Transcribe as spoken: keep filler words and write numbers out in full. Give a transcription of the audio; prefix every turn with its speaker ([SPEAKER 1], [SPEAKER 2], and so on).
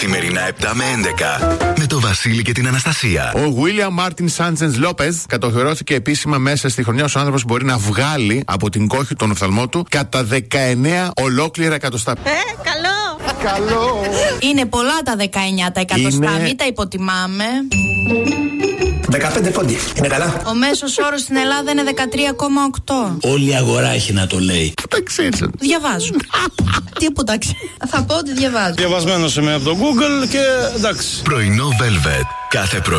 [SPEAKER 1] Καθημερινά επτά με έντεκα με το Βασίλη και την Αναστασία.
[SPEAKER 2] Ο Βίλιαμ Μάρτιν Σάντσενς Λόπεζ κατοχυρώθηκε επίσημα μέσα στη χρονιά ως άνθρωπος που μπορεί να βγάλει από την κόχη τον οφθαλμό του κατά δεκαεννέα ολόκληρα εκατοστά.
[SPEAKER 3] Ε, καλό!
[SPEAKER 2] Καλό!
[SPEAKER 3] Είναι πολλά τα δεκαεννέα τα εκατοστά,
[SPEAKER 2] Είναι...
[SPEAKER 3] μην τα υποτιμάμε.
[SPEAKER 4] δεκαπέντε πόντι. Είναι καλά.
[SPEAKER 3] Ο μέσος όρος στην Ελλάδα είναι δεκατρία κόμμα οκτώ.
[SPEAKER 4] Όλη η αγορά έχει να το λέει.
[SPEAKER 2] Πού τα ξέρεις?
[SPEAKER 3] Διαβάζω. Τι που τα ξέρω. Θα πω ότι διαβάζω.
[SPEAKER 5] Διαβασμένος είμαι από το Google και εντάξει.
[SPEAKER 1] Πρωινό Velvet. Κάθε πρωί.